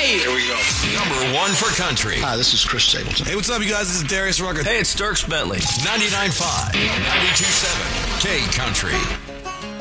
Hey! Here we go. Number one for country. Hi, this is Chris Stapleton. Hey, what's up, you guys? This is Darius Rucker. Hey, it's Dierks Bentley. 99.5, 92.7, K Country.